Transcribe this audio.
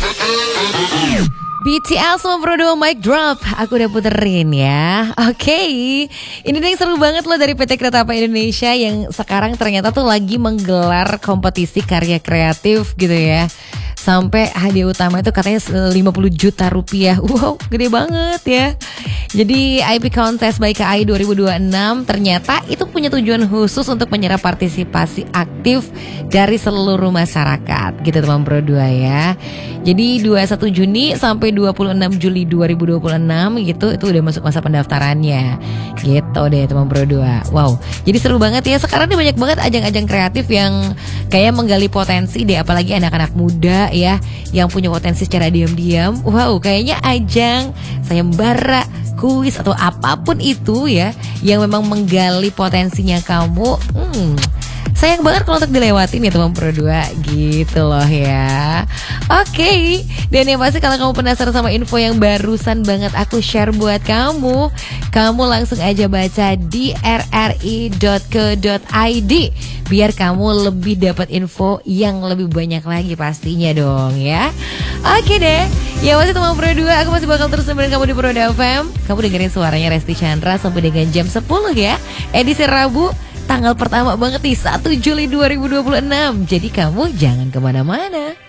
BTS sama Bro Mic Drop. Aku udah puterin ya. Oke. Ini nih seru banget loh dari PT Kereta Api Indonesia yang sekarang ternyata tuh lagi menggelar kompetisi karya kreatif gitu ya. Sampai hadiah utama itu katanya 50 juta rupiah. Wow, gede banget ya. Jadi IP Contest by KAI 2026 ternyata itu punya tujuan khusus untuk menyerap partisipasi aktif dari seluruh masyarakat gitu teman Bro 2 ya. Jadi 21 Juni sampai 26 Juli 2026 gitu itu udah masuk masa pendaftarannya. Gitu deh teman Bro 2. Wow, jadi seru banget ya. Sekarang nih banyak banget ajang-ajang kreatif yang kayak menggali potensi deh, apalagi anak-anak muda ya yang punya potensi secara diam-diam. Wow, kayaknya ajang sayembara, kuis atau apapun itu ya yang memang menggali potensinya kamu. Sayang banget kalau untuk dilewatin ya teman Pro 2 gitu loh ya. Oke. Dan yang pasti kalau kamu penasaran sama info yang barusan banget aku share buat kamu, kamu langsung aja baca di rri.co.id biar kamu lebih dapat info yang lebih banyak lagi pastinya dong ya. Oke deh. Ya masih teman Pro 2, aku masih bakal terus nemenin kamu di Pro FM. Kamu dengerin suaranya Resti Chandra sampai dengan jam 10 ya. Edisi Rabu tanggal pertama banget nih 1 Juli 2026. Jadi kamu jangan kemana-mana.